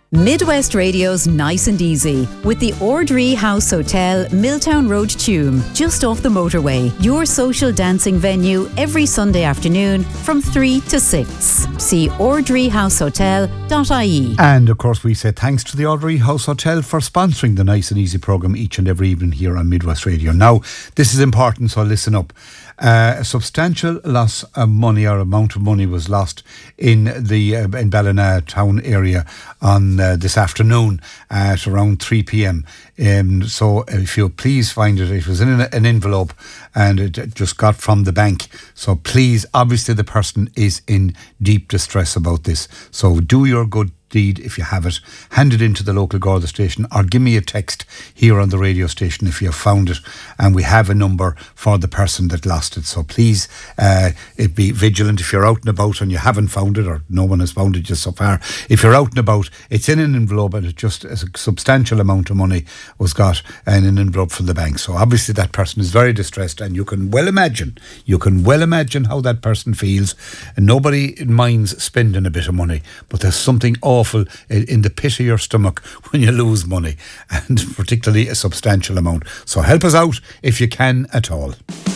Midwest Radio's Nice and Easy with the Ordree House Hotel, Milltown Road, Tuam, just off the motorway. Your social dancing venue every Sunday afternoon from 3 to 6. See ordreehousehotel.ie. And of course we say thanks to the Ordree House Hotel for sponsoring the Nice and Easy programme each and every evening here on Midwest Radio. Now, this is important, so listen up. A substantial loss of money or amount of money was lost in the in Ballina town area on this afternoon at around 3 p.m. So if you please find it, it was in an envelope and it just got from the bank. So please, obviously the person is in deep distress about this. So do your good deed if you have it, hand it into the local Garda station or give me a text here on the radio station if you have found it, and we have a number for the person that lost it. So please be vigilant if you're out and about and you haven't found it, or no one has found it just so far. If you're out and about, it's in an envelope and it just a substantial amount of money was got in an envelope from the bank. So obviously that person is very distressed, and you can well imagine how that person feels. And nobody minds spending a bit of money, but there's something awful in the pit of your stomach when you lose money, and particularly a substantial amount. So help us out if you can at all.